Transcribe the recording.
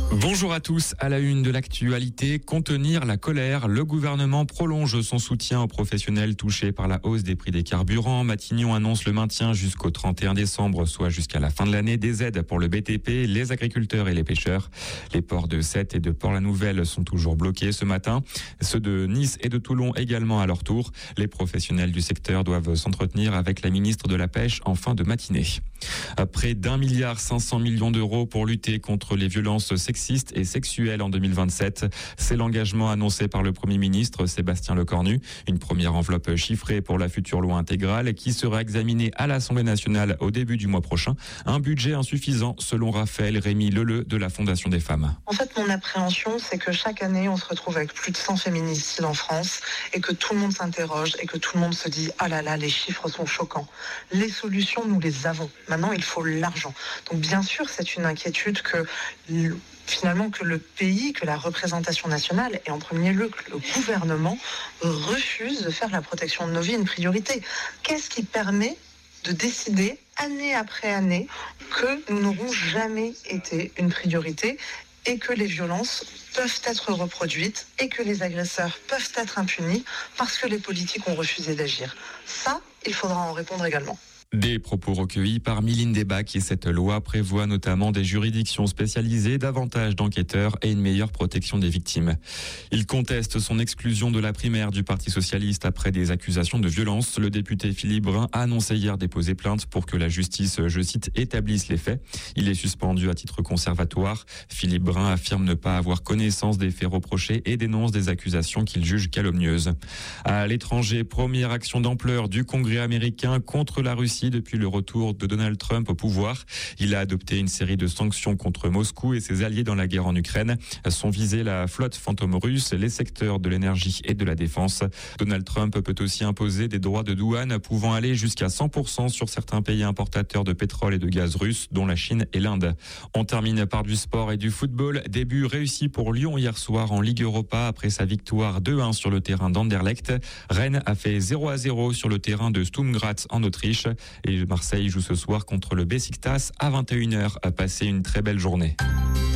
Bonjour à tous. À la une de l'actualité, contenir la colère. Le gouvernement prolonge son soutien aux professionnels touchés par la hausse des prix des carburants. Matignon annonce le maintien jusqu'au 31 décembre, soit jusqu'à la fin de l'année, des aides pour le BTP, les agriculteurs et les pêcheurs. Les ports de Sète et de Port-la-Nouvelle sont toujours bloqués ce matin. Ceux de Nice et de Toulon également à leur tour. Les professionnels du secteur doivent s'entretenir avec la ministre de la Pêche en fin de matinée. Près d'1,5 milliard d'euros pour lutter contre les violences sexistes et sexuelles en 2027. C'est l'engagement annoncé par le Premier ministre Sébastien Lecornu. Une première enveloppe chiffrée pour la future loi intégrale qui sera examinée à l'Assemblée nationale au début du mois prochain. Un budget insuffisant selon Raphaël Rémy Leleu de la Fondation des femmes. En fait, mon appréhension, c'est que chaque année, on se retrouve avec plus de 100 féminicides en France et que tout le monde s'interroge et que tout le monde se dit « Ah là là, les chiffres sont choquants ». Les solutions, nous les avons. Maintenant, il faut l'argent. Donc bien sûr, c'est une inquiétude que finalement que le pays, que la représentation nationale et en premier lieu que le gouvernement refuse de faire de la protection de nos vies une priorité. Qu'est-ce qui permet de décider année après année que nous n'aurons jamais été une priorité et que les violences peuvent être reproduites et que les agresseurs peuvent être impunis parce que les politiques ont refusé d'agir. Ça, il faudra en répondre également. Des propos recueillis par Mylène Debac et cette loi prévoit notamment des juridictions spécialisées, davantage d'enquêteurs et une meilleure protection des victimes. Il conteste son exclusion de la primaire du Parti socialiste après des accusations de violence. Le député Philippe Brun a annoncé hier déposer plainte pour que la justice, je cite, établisse les faits. Il est suspendu à titre conservatoire. Philippe Brun affirme ne pas avoir connaissance des faits reprochés et dénonce des accusations qu'il juge calomnieuses. À l'étranger, première action d'ampleur du Congrès américain contre la Russie depuis le retour de Donald Trump au pouvoir. Il a adopté une série de sanctions contre Moscou et ses alliés dans la guerre en Ukraine. Sont visés la flotte fantôme russe, les secteurs de l'énergie et de la défense. Donald Trump peut aussi imposer des droits de douane pouvant aller jusqu'à 100% sur certains pays importateurs de pétrole et de gaz russes, dont la Chine et l'Inde. On termine par du sport et du football. Début réussi pour Lyon hier soir en Ligue Europa après sa victoire 2-1 sur le terrain d'Anderlecht. Rennes a fait 0-0 sur le terrain de Sturm Graz en Autriche. Et Marseille joue ce soir contre le Beşiktaş à 21h. À passer une très belle journée.